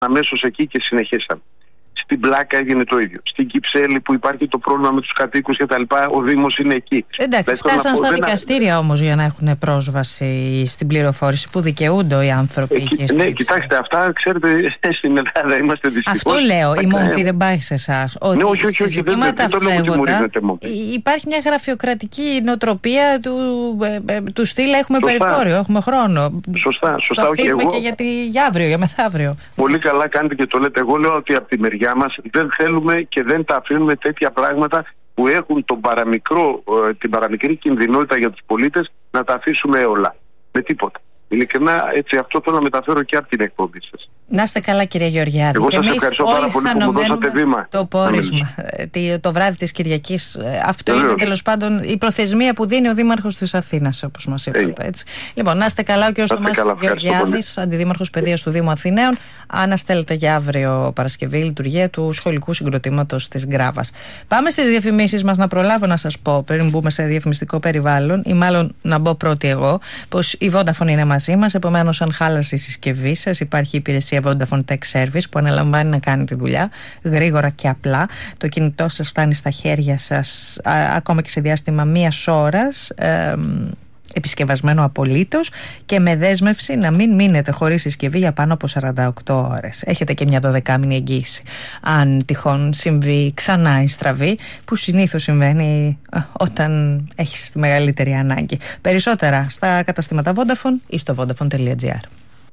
αμέσως εκεί και συνεχίσαμε. Στην Πλάκα έγινε το ίδιο. Στην Κυψέλη που υπάρχει το πρόβλημα με τους κατοίκους και τα λοιπά, ο Δήμος είναι εκεί. Εντάξει, φτάσαν στα δικαστήρια όμως για να έχουν πρόσβαση στην πληροφόρηση που δικαιούνται οι άνθρωποι. Ναι, κοιτάξτε, αυτά ξέρετε, στην Ελλάδα είμαστε δυστυχώς. Αυτό λέω, η μόμφη δεν πάει σε εσάς. Ναι, όχι, δεν το λέω ότι μουρίζεται μόμφη. Υπάρχει μια γραφειοκρατική νοοτροπία του στυλ, έχουμε περιθώριο, έχουμε χρόνο. Σωστά, το όχι εγώ. Και για αύριο, για μεθαύριο. Πολύ καλά κάνετε και το λέτε. Εγώ λέω ότι από τη μεριά μας δεν θέλουμε και δεν τα αφήνουμε τέτοια πράγματα που έχουν την παραμικρή κινδυνότητα για τους πολίτες να τα αφήσουμε όλα. Με τίποτα. Ειλικρινά, έτσι αυτό θέλω να μεταφέρω και από την εκπομπή σας. Να είστε καλά, κυρία Γεωργιάδη. Εγώ σας ευχαριστώ πάρα πολύ που μου δώσατε βήμα. Το πόρισμα, το βράδυ της Κυριακής. Αυτό είναι τέλος πάντων η προθεσμία που δίνει ο Δήμαρχος της Αθήνας, όπως μας είπατε. Έτσι. Λοιπόν, να είστε καλά, ο κ. Θωμάς Γεωργιάδης, Αντιδήμαρχος Παιδείας του Δήμου Αθηναίων. Αναστέλλεται για αύριο Παρασκευή η λειτουργία του σχολικού συγκροτήματος της Γκράβας. Πάμε στις διαφημίσεις μας. Να προλάβω να σας πω, πριν μπούμε σε διαφημιστικό περιβάλλον, ή μάλλον να μπω πρώτη εγώ, πως η Vodafone είναι μαζί μας. Επομένως, αν χάλασε η συσκευή σας, υπάρχει η υπηρεσία Vodafone Tech Service που αναλαμβάνει να κάνει τη δουλειά γρήγορα και απλά. Το κινητό σας φτάνει στα χέρια σας ακόμα και σε διάστημα μίας ώρας, επισκευασμένο απολύτως και με δέσμευση να μην μείνετε χωρίς συσκευή για πάνω από 48 ώρες. Έχετε και μια 12μηνη εγγύηση. Αν τυχόν συμβεί ξανά η στραβή, που συνήθως συμβαίνει όταν έχεις τη μεγαλύτερη ανάγκη. Περισσότερα στα καταστήματα Vodafone ή στο vodafone.gr.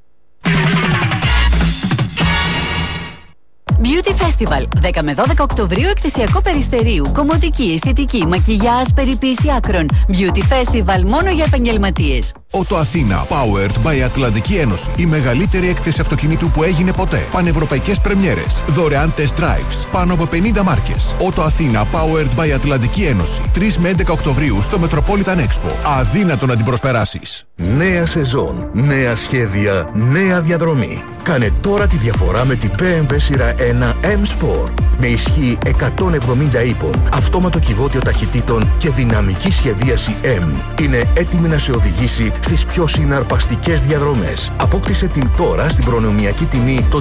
Beauty Festival, 10 με 12 Οκτωβρίου, εκθεσιακό Περιστερίου. Κομμωτική, αισθητική, μακιγιάζ, περιποίηση άκρων. Beauty Festival μόνο για επαγγελματίες. Ότο Αθήνα, powered by Ατλαντική Ένωση. Η μεγαλύτερη έκθεση αυτοκινήτου που έγινε ποτέ. Πανευρωπαϊκές πρεμιέρες. Δωρεάν test drives. Πάνω από 50 μάρκες. Ότο Αθήνα, powered by Ατλαντική Ένωση. 3 με 11 Οκτωβρίου στο Metropolitan Expo. Αδύνατο να την προσπεράσεις. Νέα σεζόν, νέα σχέδια, νέα διαδρομή. Κάνε τώρα τη διαφορά με την BMW σειρά 1 M-Sport. Με ισχύ 170 ύπων, αυτόματο κυβότιο ταχυτήτων και δυναμική σχεδίαση M. Είναι έτοιμη να σε οδηγήσει στις πιο συναρπαστικές διαδρομές. Απόκτησε την τώρα στην προνομιακή τιμή των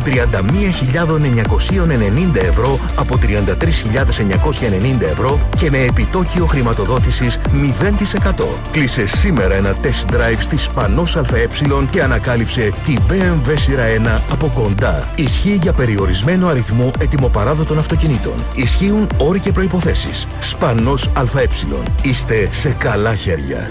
31.990 ευρώ από 33.990 ευρώ και με επιτόκιο χρηματοδότησης 0%. Κλείσε σήμερα ένα test drive στη Σπανός ΑΕ και ανακάλυψε την BMW σειρά 1 από κοντά. Ισχύει για περιορισμένο αριθμό ετοιμοπαράδοτων αυτοκινήτων. Ισχύουν όροι και προϋποθέσεις. Σπανός ΑΕ. Είστε σε καλά χέρια.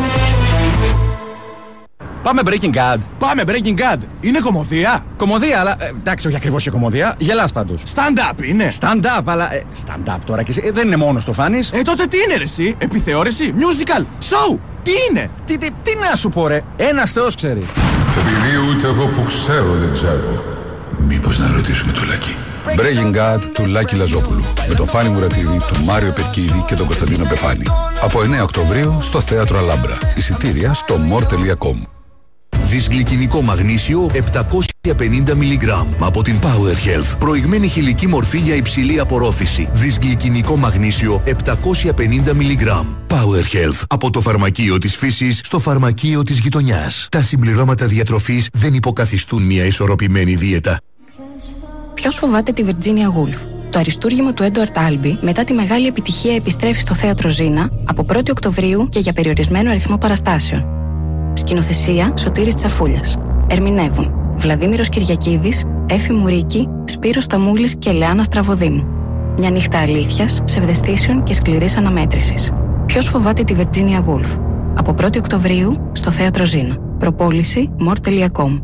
Πάμε Breaking Bad. Πάμε Breaking Bad. Είναι κωμωδία. Κωμωδία, αλλά εντάξει, όχι ακριβώς η κωμωδία. Γελάς πάντως. Stand-up είναι. Stand-up, αλλά. Stand-up τώρα και εσύ. Δεν είναι μόνο το φάνης. Τότε τι είναι ρε εσύ? Επιθεώρηση, musical, show. Τι είναι? Τι να σου πω, ρε. Ένας Θεός ξέρει. Επειδή ούτε εγώ που ξέρω δεν ξέρω. Μήπως να ρωτήσουμε το Λάκη. Breaking Bad του Λάκη Λαζόπουλου. Με τον Φάνη Μουρατίδη, τον Μάριο Πετκίδη και τον Κωνσταντίνο Πεφάνη. Από 9 Οκτωβρίου στο Θέατρο Αλάμπρα. Εισιτήρια στο more.com. Δυσγλυκινικό μαγνήσιο 750 mg από την Power Health. Προηγμένη χηλική μορφή για υψηλή απορρόφηση. Δυσγλυκινικό μαγνήσιο 750 mg. Power Health. Από το φαρμακείο της φύσης στο φαρμακείο της γειτονιάς. Τα συμπληρώματα διατροφής δεν υποκαθιστούν μια ισορροπημένη δίαιτα. Ποιος φοβάται τη Virginia Woolf? Το αριστούργημα του Έντουαρτ Άλμπι μετά τη μεγάλη επιτυχία επιστρέφει στο Θέατρο Ζήνα από 1η Οκτωβρίου και για περιορισμένο αριθμό παραστάσεων. Σκηνοθεσία Σωτήρης Τσαφούλιας. Ερμηνεύουν Βλαδίμηρος Κυριακίδης, Έφη Μουρίκη, Σπύρος Σταμούλης και Λεάνα Στραβοδήμου. Μια νύχτα αλήθειας, ψευδαισθήσεων και σκληρής αναμέτρησης. Ποιος φοβάται τη Virginia Woolf? Από 1η Οκτωβρίου στο Θέατρο Ζήνα. Προπόληση more.com.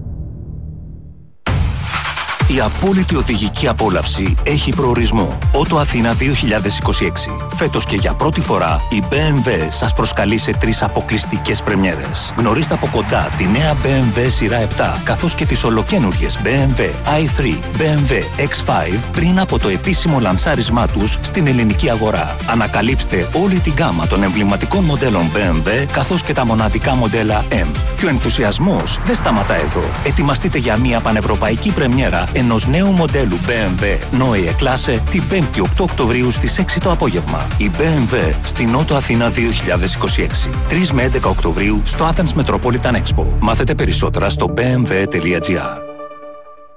Η απόλυτη οδηγική απόλαυση έχει προορισμό. Ότο Αθήνα 2026. Φέτος και για πρώτη φορά η BMW σας προσκαλεί σε 3 αποκλειστικές πρεμιέρες. Γνωρίστε από κοντά τη νέα BMW σειρά 7, καθώς και τις ολοκαίνουργιες BMW i3, BMW X5 πριν από το επίσημο λανσάρισμά τους στην ελληνική αγορά. Ανακαλύψτε όλη την γκάμα των εμβληματικών μοντέλων BMW, καθώς και τα μοναδικά μοντέλα M. Και ο ενθουσιασμός δεν σταματά εδώ. Ετοιμαστείτε για μια πανευρωπαϊκή πρεμιέρα ενός νέου μοντέλου BMW Neue Klasse την 5η 8 Οκτωβρίου στις 6 το απόγευμα. Η BMW στην Ότο Αθήνα 2026. 3 με 11 Οκτωβρίου στο Athens Metropolitan Expo. Μάθετε περισσότερα στο bmw.gr.